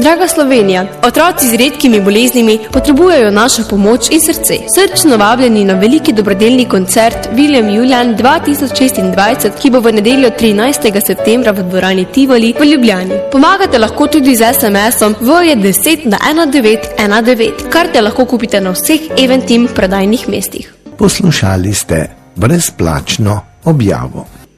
Draga Slovenija, otroci z redkimi boleznimi potrebujejo našo pomoč in srce. Srčno vabljeni na veliki dobrodelni koncert William Julian 2026, ki bo v nedeljo 13. septembra v dvorani Tivoli v Ljubljani. Pomagate lahko tudi z SMS-om V10 na 1919, kar te lahko kupite na vseh Eventim prodajnih mestih. Poslušali ste brezplačno objavo.